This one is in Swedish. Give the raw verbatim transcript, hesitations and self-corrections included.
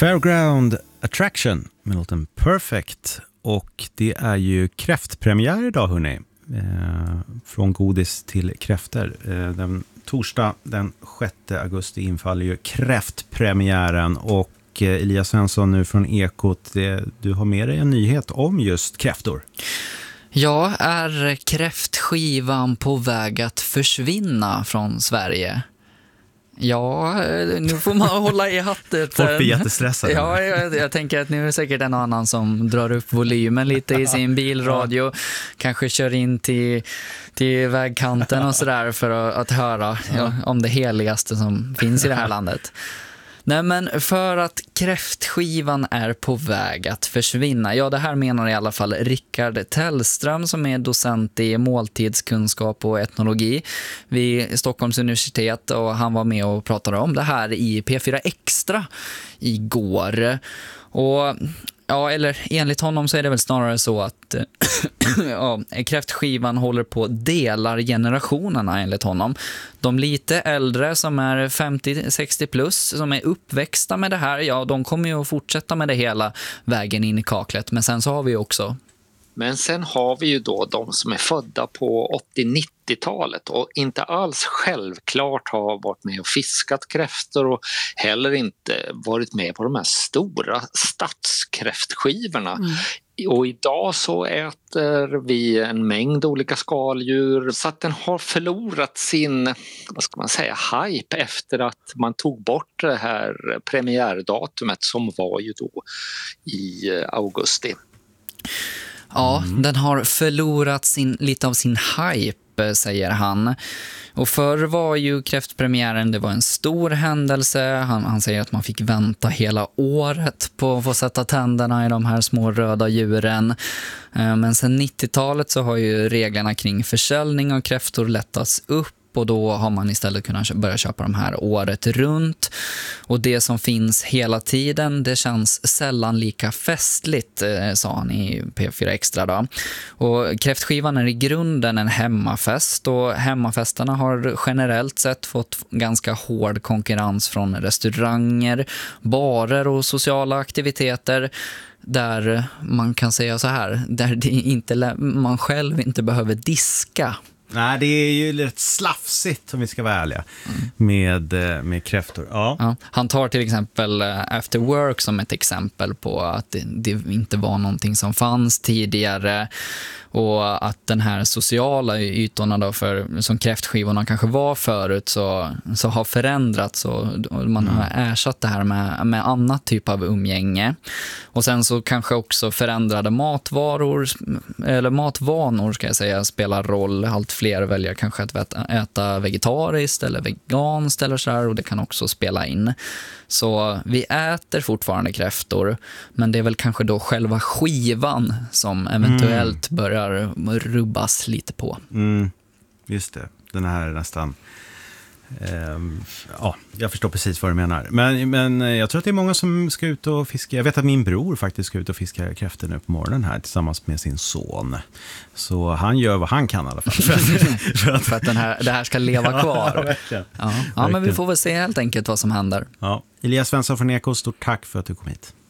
Fairground Attraction med låten Perfect. Och det är ju kräftpremiär idag, hörni. Eh, från godis till kräfter. Eh, den torsdag den sjätte augusti infaller ju kräftpremiären. Och eh, Elias Svensson nu från Ekot, eh, du har med dig en nyhet om just kräftor. Ja, är kräftskivan på väg att försvinna från Sverige? Ja, nu får man hålla i hattet. Folk blir jättestressade. Ja, jag, jag tänker att nu är det säkert en annan som drar upp volymen lite i sin bilradio. Kanske kör in till, till vägkanten och sådär för att, att höra ja, om det heligaste som finns i det här landet. Nej, men för att kräftskivan är på väg att försvinna. Ja, det här menar i alla fall Rickard Tellström som är docent i måltidskunskap och etnologi vid Stockholms universitet, och han var med och pratade om det här i P fyra Extra igår. Och ja, eller enligt honom så är det väl snarare så att ja, kräftskivan håller på delar generationerna enligt honom. De lite äldre som är femtio sextio plus, som är uppväxta med det här, ja, de kommer ju att fortsätta med det hela vägen in i kaklet. Men sen så har vi också Men sen har vi ju då de som är födda på åttio-nittiotalet och inte alls självklart har varit med och fiskat kräftor och heller inte varit med på de här stora stadskräftskivorna. Mm. Och idag så äter vi en mängd olika skaldjur, så att den har förlorat sin, vad ska man säga, hype efter att man tog bort det här premiärdatumet som var ju då i augusti. Ja, mm. den har förlorat sin, lite av sin hype, säger han. Och förr var ju kräftpremiären, det var en stor händelse. Han, han säger att man fick vänta hela året på att få sätta tänderna i de här små röda djuren. Men sen nittiotalet så har ju reglerna kring försäljning av kräftor lättats upp. Och då har man istället kunnat börja köpa de här året runt. Och det som finns hela tiden, det känns sällan lika festligt, sa han i P fyra Extra då. Och kräftskivan är i grunden en hemmafest. Och hemmafesterna har generellt sett fått ganska hård konkurrens från restauranger, barer och sociala aktiviteter. Där man kan säga så här, där det inte, man själv inte behöver diska. Nej, det är ju lite slafsigt om vi ska vara ärliga mm. med, med kräftor. Ja. Ja, han tar till exempel After Work som ett exempel på att det, det inte var någonting som fanns tidigare, och att den här sociala ytorna då för, som kräftskivorna kanske var förut så, så har förändrats, och man har ersatt det här med, med annat typ av umgänge. Och sen så kanske också förändrade matvaror eller matvanor ska jag säga spelar roll. Allt fler väljer kanske att äta, äta vegetariskt eller veganskt eller så här, och det kan också spela in. Så vi äter fortfarande kräftor, men det är väl kanske då själva skivan som eventuellt mm. börjar rubbas lite på. Mm, just det. Den här är nästan... Um, ja, jag förstår precis vad du menar. Men, men jag tror att det är många som ska ut och fiska. Jag vet att min bror faktiskt ska ut och fiska kräftor nu på morgonen här tillsammans med sin son. Så han gör vad han kan i alla fall. För att, för att, för att den här, det här ska leva kvar. Ja, verkligen. Ja, ja, men vi får väl se helt enkelt vad som händer. Ja. Elias Svensson från Ekot, stort tack för att du kom hit.